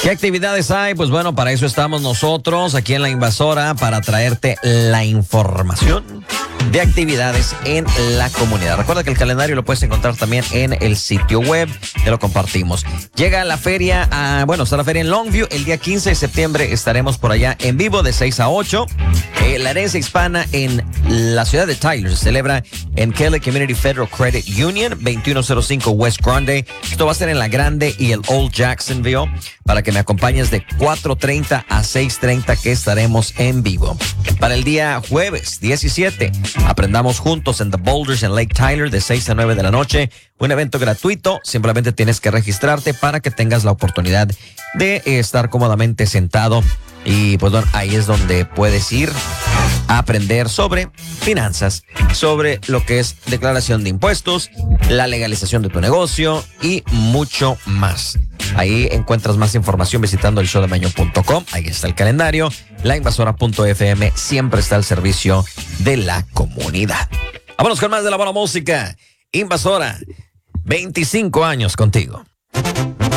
¿Qué actividades hay? Pues bueno, para eso estamos nosotros aquí en La Invasora, para traerte la información de actividades en la comunidad. Recuerda que el calendario lo puedes encontrar también en el sitio web, te lo compartimos. Llega la feria, está la feria en Longview, el día 15 de septiembre estaremos por allá en vivo de 6 a 8. La herencia hispana en la ciudad de Tyler se celebra en Kelly Community Federal Credit Union, 2105 West Grande. Esto va a ser en La Grande y el Old Jacksonville, para que me acompañes de 4:30 a 6:30 que estaremos en vivo. Para el día jueves 17, aprendamos juntos en The Boulders en Lake Tyler de 6 a 9 de la noche. Un evento gratuito, simplemente tienes que registrarte para que tengas la oportunidad de estar cómodamente sentado. Y pues bueno, ahí es donde puedes ir a aprender sobre finanzas, sobre lo que es declaración de impuestos, la legalización de tu negocio y mucho más. Ahí encuentras más información visitando elshowdemeño.com. Ahí está el calendario. Lainvasora.fm siempre está al servicio de la comunidad. Vámonos con más de la buena música. Invasora, 25 años contigo.